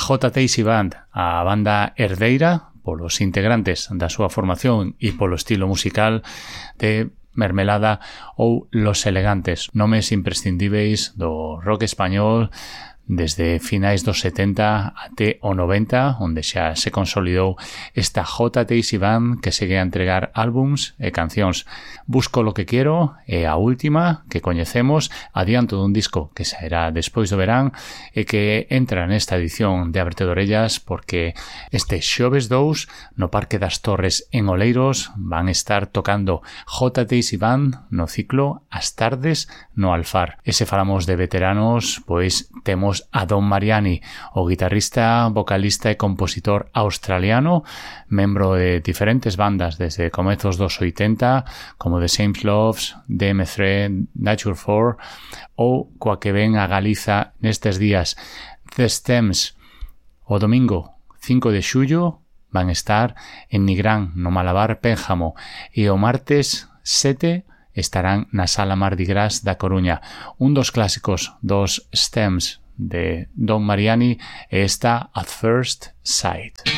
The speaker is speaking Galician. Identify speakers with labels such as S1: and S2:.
S1: J. Tacey Band, a banda herdeira polos integrantes da súa formación e polo estilo musical de Mermelada ou Los Elegantes, nomes imprescindíveis do rock español desde finais dos 70 até o 90, onde xa se consolidou esta J. Tacey Band que segue a entregar álbums e cancións. Busco lo que quiero é a última que coñecemos, adianto dun disco que sairá despois do verán e que entra nesta edición de Ábrete de Orellas porque este xoves 2 no Parque das Torres en Oleiros van estar tocando J. Tacey Band no ciclo As Tardes no Alfar. E se falamos de veteranos, pois temos a Don Mariani, o guitarrista, vocalista e compositor australiano, membro de diferentes bandas desde comezos dos 80, como The Same Loves, DM3, Nature 4, ou coa que ven a Galiza nestes días, The Stems. O domingo 5 de xullo van estar en Nigrán, no Malabar Pénjamo, e o martes 7 estarán na Sala Mardi Gras da Coruña. Un dos clásicos dos Stems de Don Mariani está At First Sight.